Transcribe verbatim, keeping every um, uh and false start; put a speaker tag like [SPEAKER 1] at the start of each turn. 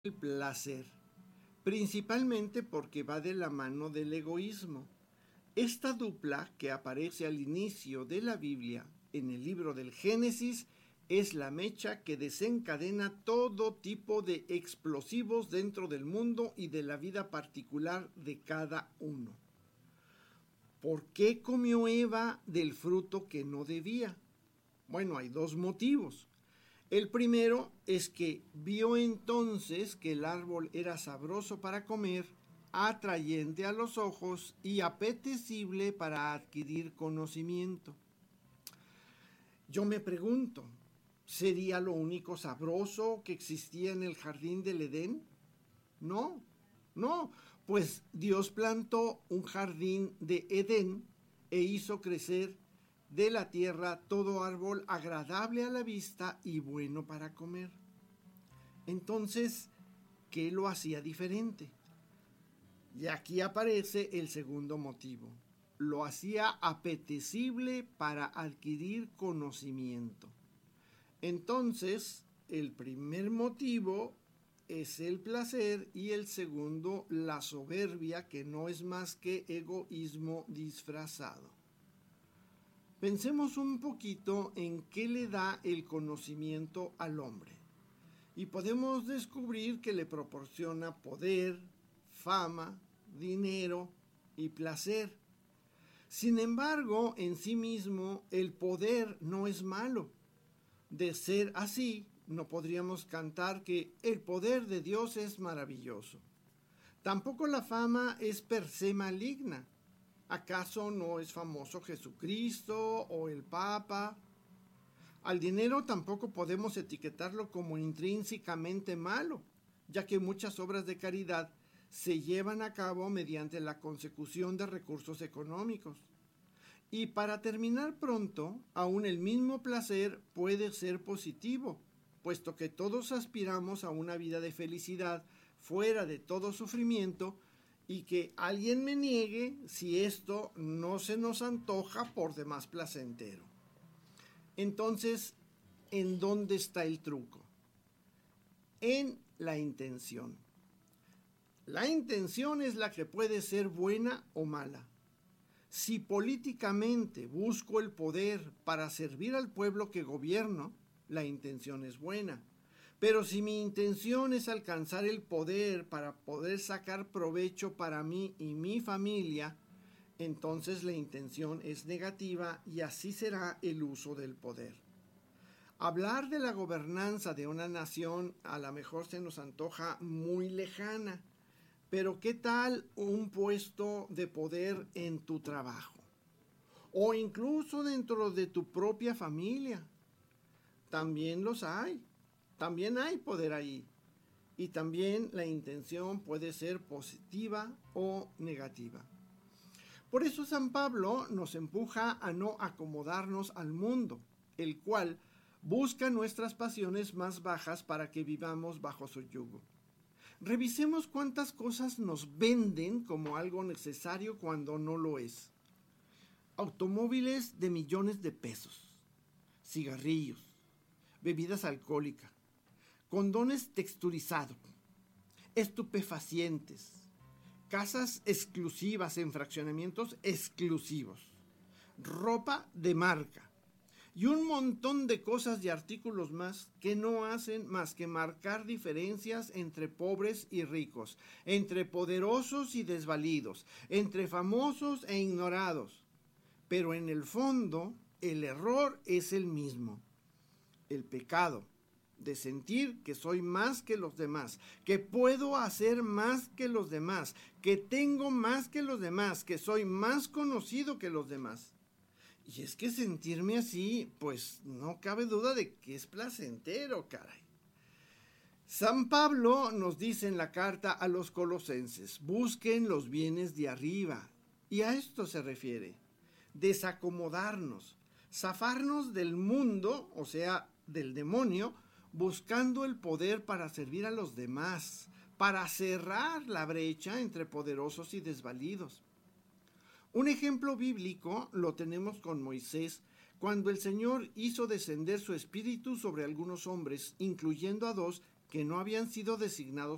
[SPEAKER 1] el placer, principalmente porque va de la mano del egoísmo. Esta dupla que aparece al inicio de la Biblia, en el libro del Génesis, es la mecha que desencadena todo tipo de explosivos dentro del mundo y de la vida particular de cada uno. ¿Por qué comió Eva del fruto que no debía? Bueno, hay dos motivos. El primero es que vio entonces que el árbol era sabroso para comer, atrayente a los ojos y apetecible para adquirir conocimiento. Yo me pregunto, ¿sería lo único sabroso que existía en el jardín del Edén? No, no, pues Dios plantó un jardín de Edén e hizo crecer de la tierra todo árbol agradable a la vista y bueno para comer. Entonces, ¿qué lo hacía diferente? Y aquí aparece el segundo motivo. Lo hacía apetecible para adquirir conocimiento. Entonces, el primer motivo es el placer y el segundo, la soberbia, que no es más que egoísmo disfrazado. Pensemos un poquito en qué le da el conocimiento al hombre. Y podemos descubrir que le proporciona poder, fama, dinero y placer. Sin embargo, en sí mismo, el poder no es malo. De ser así, no podríamos cantar que el poder de Dios es maravilloso. Tampoco la fama es per se maligna. ¿Acaso no es famoso Jesucristo o el Papa? Al dinero tampoco podemos etiquetarlo como intrínsecamente malo, ya que muchas obras de caridad se llevan a cabo mediante la consecución de recursos económicos. Y para terminar pronto, aún el mismo placer puede ser positivo, puesto que todos aspiramos a una vida de felicidad fuera de todo sufrimiento, y que alguien me niegue si esto no se nos antoja por demás placentero. Entonces, ¿en dónde está el truco? En la intención. La intención es la que puede ser buena o mala. Si políticamente busco el poder para servir al pueblo que gobierno, la intención es buena. Pero si mi intención es alcanzar el poder para poder sacar provecho para mí y mi familia, entonces la intención es negativa y así será el uso del poder. Hablar de la gobernanza de una nación a lo mejor se nos antoja muy lejana, pero ¿qué tal un puesto de poder en tu trabajo? O incluso dentro de tu propia familia. También los hay. También hay poder ahí. Y también la intención puede ser positiva o negativa. Por eso San Pablo nos empuja a no acomodarnos al mundo, el cual busca nuestras pasiones más bajas para que vivamos bajo su yugo. Revisemos cuántas cosas nos venden como algo necesario cuando no lo es. Automóviles de millones de pesos, cigarrillos, bebidas alcohólicas, condones texturizados, estupefacientes, casas exclusivas en fraccionamientos exclusivos, ropa de marca y un montón de cosas y artículos más que no hacen más que marcar diferencias entre pobres y ricos, entre poderosos y desvalidos, entre famosos e ignorados. Pero en el fondo, el error es el mismo. El pecado de sentir que soy más que los demás, que puedo hacer más que los demás, que tengo más que los demás, que soy más conocido que los demás. Y es que sentirme así, pues no cabe duda de que es placentero, caray. San Pablo nos dice en la carta a los colosenses, busquen los bienes de arriba. Y a esto se refiere, desacomodarnos, zafarnos del mundo, o sea, del demonio, buscando el poder para servir a los demás, para cerrar la brecha entre poderosos y desvalidos. Un ejemplo bíblico lo tenemos con Moisés, cuando el Señor hizo descender su espíritu sobre algunos hombres, incluyendo a dos que no habían sido designados